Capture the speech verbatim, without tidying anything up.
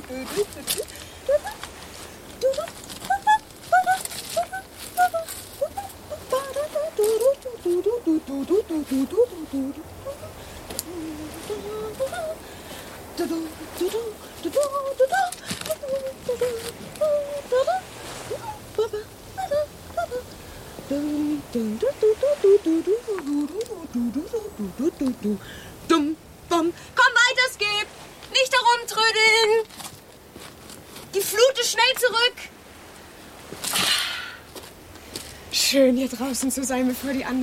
Dum, bum. Komm weiter, Skip! Nicht herumtrödeln! Die Flute schnell zurück! Schön, hier draußen zu sein, bevor die anderen